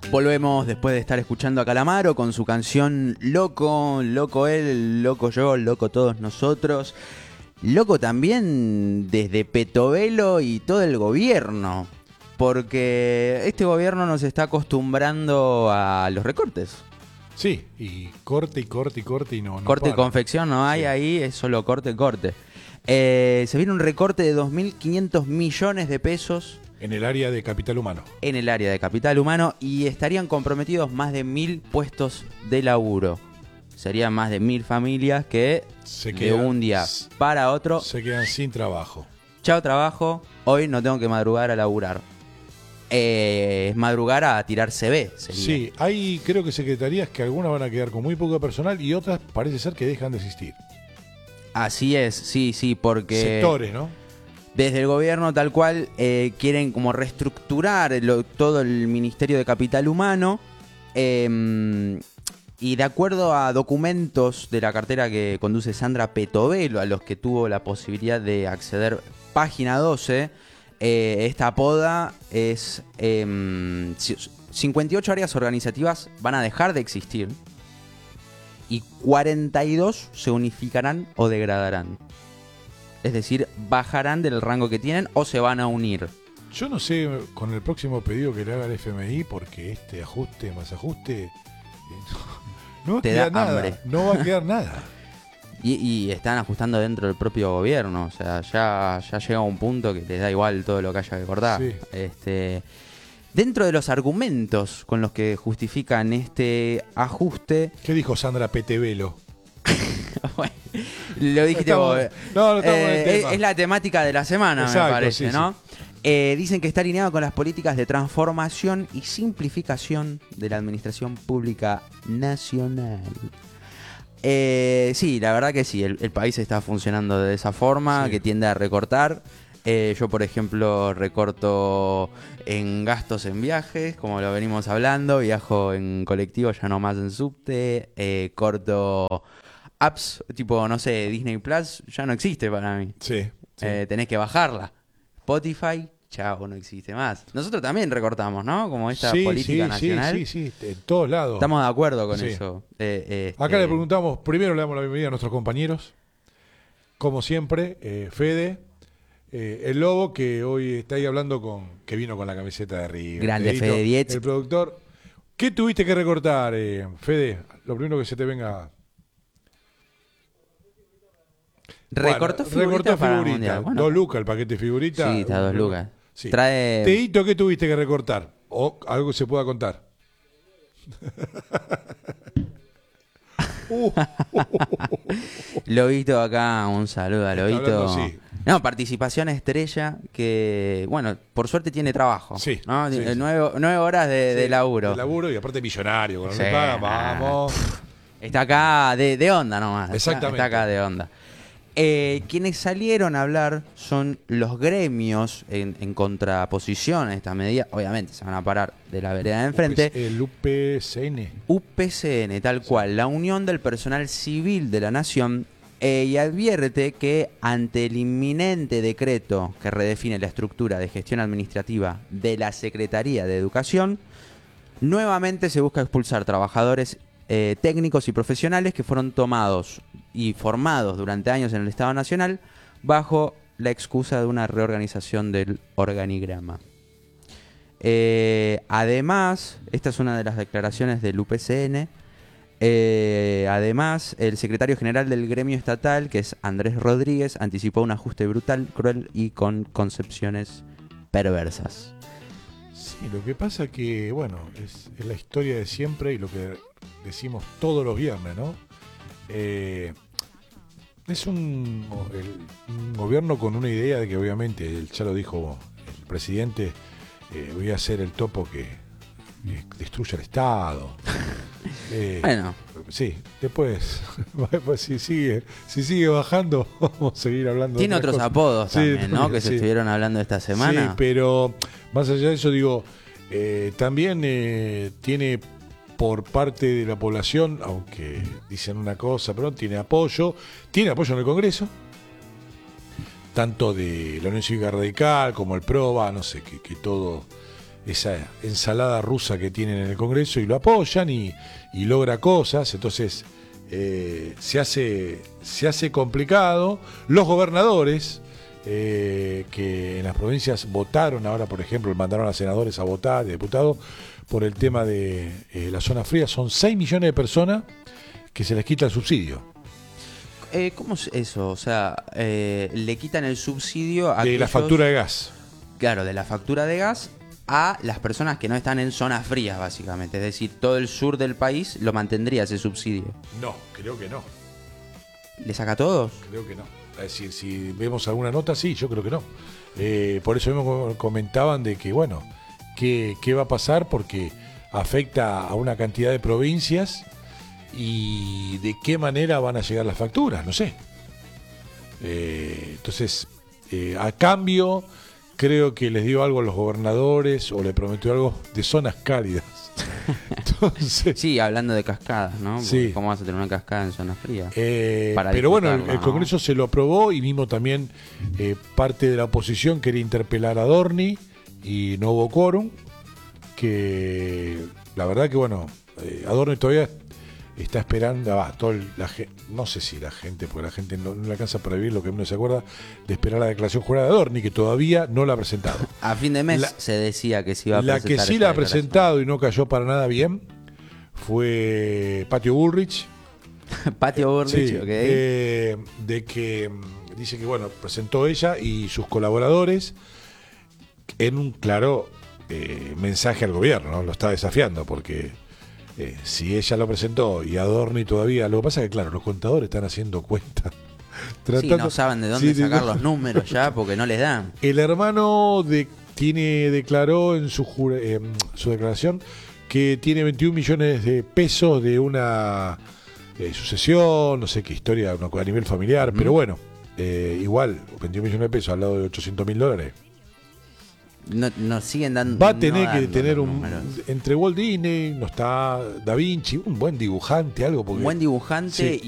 Volvemos después de estar escuchando a Calamaro con su canción Loco, loco él, loco yo, loco todos nosotros. Loco también desde Petovelo y todo el gobierno, porque este gobierno nos está acostumbrando a los recortes. Sí, y corte y corte y corte y no. Corte y para. confección no hay, sí. Ahí es solo corte y corte. Se viene un recorte de 2.500 millones de pesos. En el área de capital humano. En el área de capital humano, y estarían comprometidos más de 1.000 puestos de laburo. Serían más de 1.000 familias que de un día para otro se quedan sin trabajo. Chao trabajo, hoy no tengo que madrugar a laburar. Es madrugar a tirar CV. Sería. Sí, hay creo que secretarías que algunas van a quedar con muy poco personal y otras parece ser que dejan de existir. Así es, sí, porque... Sectores, ¿no? Desde el gobierno tal cual quieren como reestructurar todo el Ministerio de Capital Humano y de acuerdo a documentos de la cartera que conduce Sandra Petovelo, a los que tuvo la posibilidad de acceder Página 12, esta poda es 58 áreas organizativas van a dejar de existir y 42 se unificarán o degradarán. Es decir, bajarán del rango que tienen o se van a unir. Yo no sé con el próximo pedido que le haga el FMI, porque este ajuste más ajuste no va a quedar nada. No va a quedar nada. Y están ajustando dentro del propio gobierno. O sea, ya llega un punto que les da igual todo lo que haya que cortar. Sí. Dentro de los argumentos con los que justifican este ajuste... ¿Qué dijo Sandra Petovelo? Bueno, lo dijiste vos. No, estamos en el tema. Es la temática de la semana, exacto, me parece, sí, ¿no? Sí. Dicen que está alineado con las políticas de transformación y simplificación de la administración pública nacional. Sí, la verdad que sí, el país está funcionando de esa forma, sí, que tiende a recortar. Yo, por ejemplo, recorto en gastos en viajes, como lo venimos hablando, viajo en colectivo, ya no más en subte, corto... apps, tipo, no sé, Disney Plus, ya no existe para mí. Sí. Tenés que bajarla. Spotify, chao, no existe más. Nosotros también recortamos, ¿no? Como esta política nacional. Sí, en todos lados. Estamos de acuerdo con eso. Acá le preguntamos, primero le damos la bienvenida a nuestros compañeros. Como siempre, Fede, el Lobo, que hoy está ahí hablando que vino con la camiseta de River. Grande Fede Dietz. El productor. ¿Qué tuviste que recortar, Fede? Lo primero que se te venga... Recortó figurita para el mundial. Bueno, 2 lucas el paquete de figuritas. Sí, está 2 lucas. Sí. Trae... Teito, ¿qué tuviste que recortar? O algo se pueda contar. Lobito acá, un saludo a Lobito. Sí. No, participación estrella que, bueno, por suerte tiene trabajo. Sí. ¿no? Sí, 9 horas de laburo. De laburo y aparte millonario. Con Sí, lo que paga, vamos. Está acá de onda nomás. Exactamente. Está acá de onda. Quienes salieron a hablar son los gremios en contraposición a esta medida. Obviamente se van a parar de la vereda de enfrente. El UPCN. UPCN, tal cual, la Unión del Personal Civil de la Nación, y advierte que ante el inminente decreto que redefine la estructura de gestión administrativa de la Secretaría de Educación, nuevamente se busca expulsar trabajadores técnicos y profesionales que fueron tomados y formados durante años en el Estado Nacional bajo la excusa de una reorganización del organigrama. Además, esta es una de las declaraciones del UPCN. Además, el secretario general del gremio estatal, que es Andrés Rodríguez, anticipó un ajuste brutal, cruel y con concepciones perversas. Sí, lo que pasa que, bueno, es la historia de siempre y lo que decimos todos los viernes, ¿no? Es un gobierno con una idea de que obviamente, ya lo dijo el presidente, voy a hacer el topo que destruya el Estado. Bueno. Sí, después si sigue bajando, vamos a seguir hablando. Tiene otros apodos también, ¿no? Que sí, se estuvieron hablando esta semana. Sí, pero más allá de eso, digo, también tiene por parte de la población, aunque dicen una cosa, pero tiene apoyo en el Congreso, tanto de la Unión Cívica Radical como el PROBA, no sé, que todo esa ensalada rusa que tienen en el Congreso y lo apoyan y logra cosas. Entonces se hace complicado. Los gobernadores que en las provincias votaron ahora, por ejemplo, mandaron a senadores a votar, diputados, por el tema de la zona fría, son 6 millones de personas que se les quita el subsidio. ¿Cómo es eso? O sea, le quitan el subsidio a De la factura de gas. Claro, de la factura de gas a las personas que no están en zonas frías, básicamente. Es decir, todo el sur del país lo mantendría ese subsidio. No, creo que no. ¿Le saca a todos? Creo que no. Es decir, si vemos alguna nota, sí, yo creo que no. Por eso mismo comentaban de que, bueno, ¿qué va a pasar? Porque afecta a una cantidad de provincias y de qué manera van a llegar las facturas, no sé. Entonces, a cambio, creo que les dio algo a los gobernadores o le prometió algo de zonas cálidas. Entonces, Sí, hablando de cascadas, ¿no? Porque Sí. ¿cómo vas a tener una cascada en zonas frías? pero bueno, el disfrutarlo, ¿no? Congreso se lo aprobó y mismo también parte de la oposición quería interpelar a Dorni y no hubo quórum, que la verdad que bueno, Adorni todavía está esperando, no sé si la gente, porque la gente no le alcanza para vivir lo que uno se acuerda de esperar la declaración jurada de Adorni, que todavía no la ha presentado. A fin de mes se decía que se iba a La presentar. que sí esta la ha declaración. presentado y no cayó para nada bien fue Patio Bullrich. Patio Bullrich, Sí, ok. de que dice que bueno, presentó ella y sus colaboradores en un claro mensaje al gobierno, ¿no? Lo está desafiando porque si ella lo presentó y Adorni todavía, lo que pasa es que claro, los contadores están haciendo cuentas. Sí, no saben de dónde sacar los números ya porque no les dan. El hermano declaró en su declaración que tiene 21 millones de pesos de una sucesión, no sé qué historia, a nivel familiar, pero bueno, igual, 21 millones de pesos al lado de $800.000. No siguen dando. Va a tener no que dando tener los un. números. Entre Walt Disney, no está Da Vinci, un buen dibujante, algo. Porque, Un buen dibujante sí.